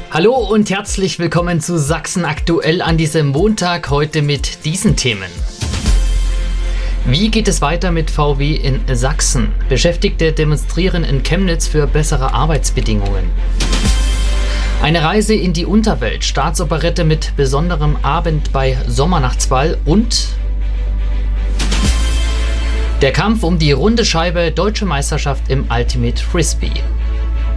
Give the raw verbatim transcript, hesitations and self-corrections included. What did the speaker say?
Hallo und herzlich willkommen zu Sachsen aktuell an diesem Montag, heute mit diesen Themen. Wie geht es weiter mit V W in Sachsen? Beschäftigte demonstrieren in Chemnitz für bessere Arbeitsbedingungen. Eine Reise in die Unterwelt, Staatsoperette mit besonderem Abend bei Sommernachtsball und der Kampf um die runde Scheibe, Deutsche Meisterschaft im Ultimate Frisbee.